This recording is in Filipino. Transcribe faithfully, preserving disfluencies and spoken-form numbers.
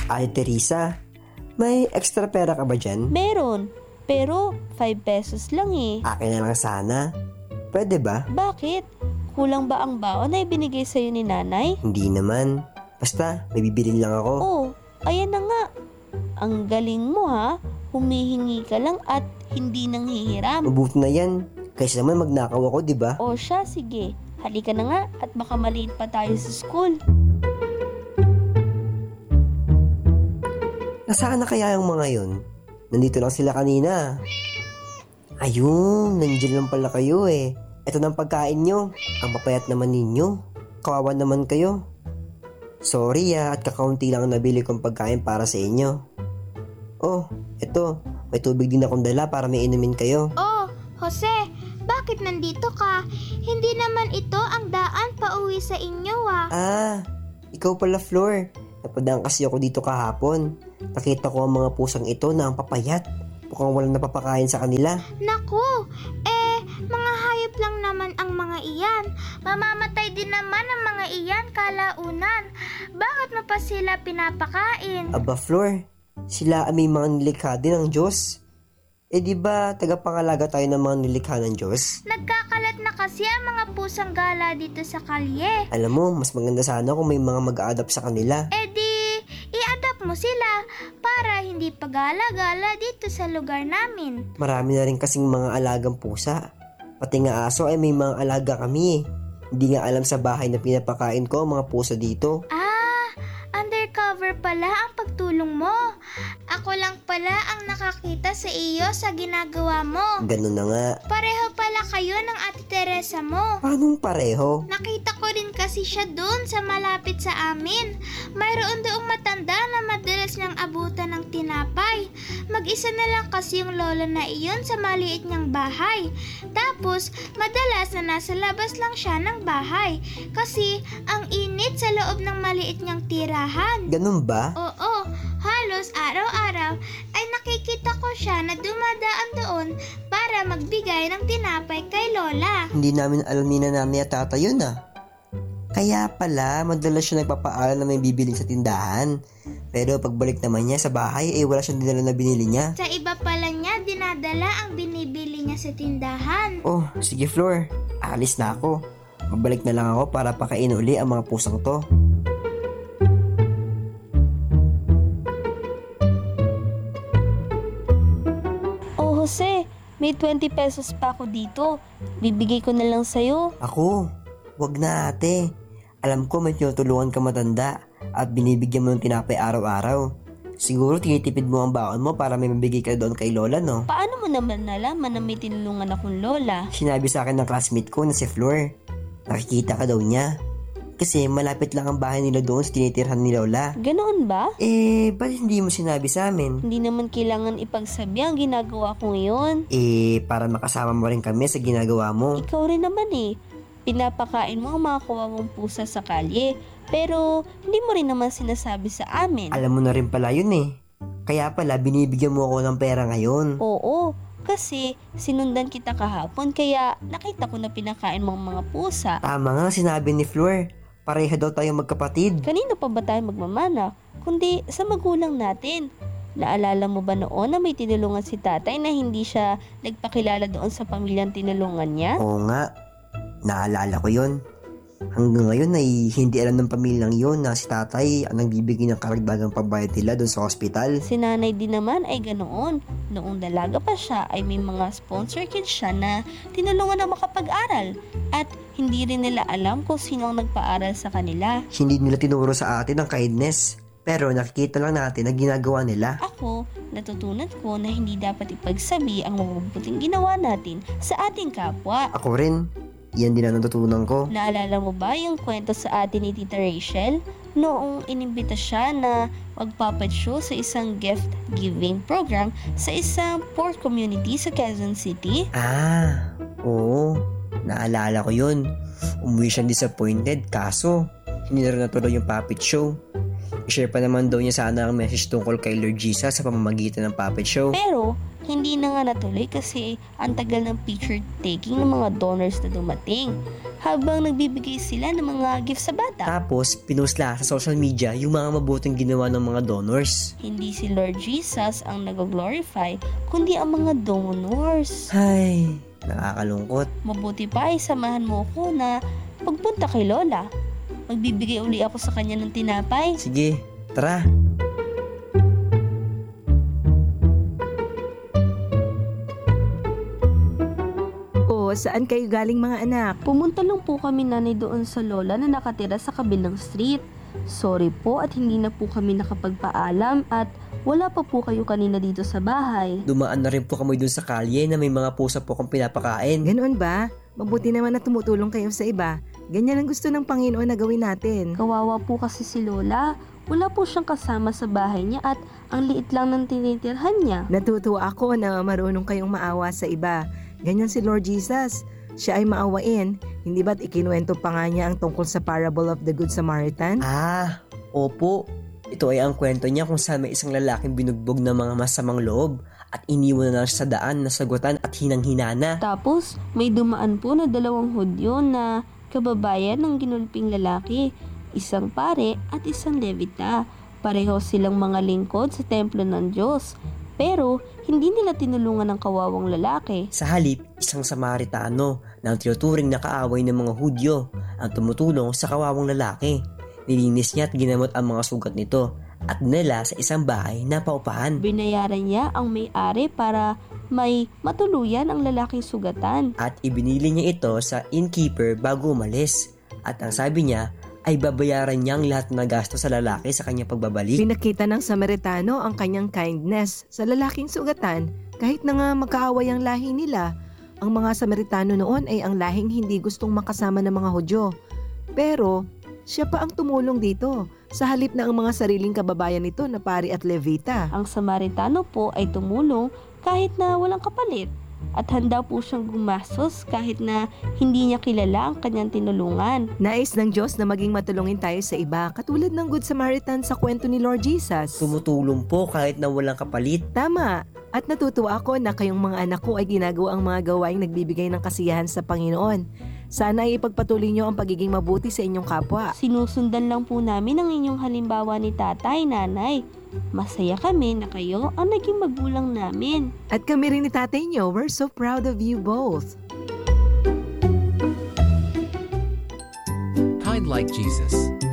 Ay, Teresa, may extra pera ka ba dyan? Meron, pero five pesos lang eh. Akin na lang sana. Pwede ba? Bakit? Kulang ba ang baon na ibinigay sa'yo ni nanay? Hindi naman. Basta, may bibilin lang ako. Oh, ayan na nga. Ang galing mo ha. Humihingi ka lang at hindi nanghihiram. Mabuti na yan. Kaysa naman magnakaw ako, di ba? O siya, sige. Halika na nga at baka maliit pa tayo sa school. Nasaan na kaya yung mga yun? Nandito lang sila kanina. Ayun, nandiyan lang pala kayo eh. Ito ng pagkain nyo. Ang papayat naman ninyo. Kawawa naman kayo. Sorry ah, at kakaunti lang ang nabili kong pagkain para sa inyo. Oh, eto. May tubig din akong dala para may inumin kayo. Oh, Jose, bakit nandito ka? Hindi naman ito ang daan pauwi sa inyo ah. Ah, ikaw pala Flor. Napadaan kasi ako dito kahapon. Nakita ko ang mga pusang ito na ang papayat. Mukhang walang napapakain sa kanila. Naku, eh, mga hayop lang naman ang mga iyan. Mamamatay din naman ang mga iyan kalaunan. Bakit mo pa sila pinapakain? Aba Flor, sila ay may mga nilikha din ng Diyos. Eh di ba tagapangalaga tayo ng mga nilikha ng Diyos? Nagkakalat na kasi ang mga pusang gala dito sa kalye. Alam mo, mas maganda sana kung may mga mag-a-adapt sa kanila. Eh di, i-adapt mo sila para hindi pagala-gala dito sa lugar namin. Marami na rin kasing mga alagang pusa. Pati nga aso ay may mga alaga kami eh. Hindi nga alam sa bahay na pinapakain ko ang mga pusa dito. Ah, undercover pala ang pagtulong mo. Ako lang pala ang nakakita sa iyo sa ginagawa mo. Ganun na nga. Pareho pala kayo ng Ate Teresa mo. Paanong pareho? Nakita ko rin kasi siya doon sa malapit sa amin. Mayroon doong matanda na madalas niyang abutan ng tinapay. Mag-isa na lang kasi yung lola na iyon sa maliit niyang bahay. Tapos, madalas na nasa labas lang siya ng bahay. Kasi, ang init sa loob ng maliit niyang tirahan. Ganun ba? Oo, halos araw-araw ay nakikita ko siya na dumadaan doon para magbigay ng tinapay kay lola. Hindi namin alam ni nanay at tata yun ah. Kaya pala, madalas siya nagpapaalam na may bibilin sa tindahan. Pero pagbalik naman niya sa bahay, eh wala siyang dinala na binili niya. Sa iba pala niya, dinadala ang binibili niya sa tindahan. Oh, sige Flor, alis na ako. Mabalik na lang ako para pakain uli ang mga pusang to. Oh Jose, may twenty pesos pa ako dito. Bibigay ko na lang sa'yo. Ako, wag na ate. Alam ko may tinutulungan ka matanda at binibigyan mo ng tinapay araw-araw. Siguro tinitipid mo ang baon mo para may mabigay ka doon kay lola, no? Paano mo naman nalaman na may tinulungan akong lola? Sinabi sa akin ng classmate ko na si Flor. Nakikita ka daw niya. Kasi malapit lang ang bahay nila doon sa tinitirhan ni lola. Ganoon ba? Eh, ba't hindi mo sinabi sa amin? Hindi naman kailangan ipagsabi ang ginagawa ko ngayon. Eh, para makasama mo rin kami sa ginagawa mo. Ikaw rin naman eh. Pinapakain mo ang mga kawawang pusa sa kalye. Pero hindi mo rin naman sinasabi sa amin. Alam mo na rin pala yun eh. Kaya pala binibigyan mo ako ng pera ngayon. Oo, kasi sinundan kita kahapon kaya nakita ko na pinakain mo ang mga pusa. Tama nga sinabi ni Flor. Pareho daw tayong magkapatid. Kanino pa ba tayo magmamana? Kundi sa magulang natin. Naalala mo ba noon na may tinulungan si tatay na hindi siya nagpakilala doon sa pamilyang tinulungan niya? Oo nga. Naalala ko yun. Hanggang ngayon ay hindi alam ng pamilyang yun na si tatay ang nagbibigay ng karagdagang pambayad nila doon sa ospital. Si nanay din naman ay ganoon. Noong dalaga pa siya ay may mga sponsor kids siya na tinulungan na makapag-aral. At hindi rin nila alam kung sino ang nagpaaral sa kanila. Hindi nila tinuro sa atin ang kindness. Pero nakikita lang natin ang ginagawa nila. Ako, natutunan ko na hindi dapat ipagsabi ang mabubuting ginawa natin sa ating kapwa. Ako rin. Yan din ang natutunan ko. Naalala mo ba yung kwento sa atin ni Tita Rachel? Noong inimbita siya na magpapad show sa isang gift giving program sa isang poor community sa Quezon City? Ah, oo. Naalala ko yun. Umuwi siyang disappointed kaso hindi na rin natuloy yung puppet show. I-share pa naman daw niya sana ang message tungkol kay Lord Jesus sa pamamagitan ng puppet show. Pero hindi na nga natuloy kasi ang tagal ng picture taking ng mga donors na dumating. habang nagbibigay sila ng mga gift sa bata. Tapos, pinost lahat sa social media yung mga mabuting ginawa ng mga donors. Hindi si Lord Jesus ang nag-glorify, kundi ang mga donors. Ay, nakakalungkot. Mabuti pa ay samahan mo ko na pagpunta kay Lola. Magbibigay uli ako sa kanya ng tinapay. Sige, tara. O, saan kayo galing mga anak? Pumunta lang po kami nanay doon sa Lola na nakatira sa kabilang street. Sorry po at hindi na po kami nakapagpaalam at wala pa po kayo kanina dito sa bahay. Dumaan na rin po kami dun sa kalye na may mga pusa po kong pinapakain. Ganoon ba? Mabuti naman na tumutulong kayo sa iba. Ganyan ang gusto ng Panginoon na gawin natin. Kawawa po kasi si Lola. Wala po siyang kasama sa bahay niya at ang liit lang ng tinitirhan niya. Natutuwa ako na marunong kayong maawa sa iba. Ganyan si Lord Jesus. Siya ay maawain. Hindi ba't ikinuwento pa nga niya ang tungkol sa parable of the Good Samaritan? Ah, opo. Ito ay ang kwento niya kung saan may isang lalaking binugbog ng mga masamang loob at iniwan na lang siya sa daan na sagutan at hinang-hinana. Tapos may dumaan po na dalawang Hudyo na kababayan ng ginulping lalaki. Isang pare at isang levita. Pareho silang mga lingkod sa templo ng Diyos. Pero hindi nila tinulungan ang kawawang lalaki. Sa halip, isang Samaritano na ang tinuturing na kaaway ng mga Hudyo ang tumutulong sa kawawang lalaki. Nilinis niya at ginamot ang mga sugat nito at nila sa isang bahay na paupahan. Binayaran niya ang may-ari para may matuluyan ang lalaking sugatan. At ibinili niya ito sa innkeeper bago umalis. At ang sabi niya ay babayaran niya ang lahat ng gasto sa lalaki sa kanyang pagbabalik. Pinakita ng Samaritano ang kanyang kindness sa lalaking sugatan kahit na nga magkaaway ang lahi nila. Ang mga Samaritano noon ay ang lahing hindi gustong makasama ng mga Hudyo. Pero siya pa ang tumulong dito sa halip na ang mga sariling kababayan nito na pari at levita. Ang Samaritano po ay tumulong kahit na walang kapalit at handa po siyang gumastos kahit na hindi niya kilala ang kanyang tinulungan. Nais ng Diyos na maging matulungin tayo sa iba katulad ng Good Samaritan sa kwento ni Lord Jesus. Tumutulong po kahit na walang kapalit. Tama. At natutuwa ako na kayong mga anak ko ay ginagawa ang mga gawaing nagbibigay ng kasiyahan sa Panginoon. Sana ay ipagpatuloy niyo ang pagiging mabuti sa inyong kapwa. Sinusundan lang po namin ang inyong halimbawa ni tatay, nanay. Masaya kami na kayo ang naging magulang namin. At kami rin ni tatay niyo, we're so proud of you both. Kind like Jesus.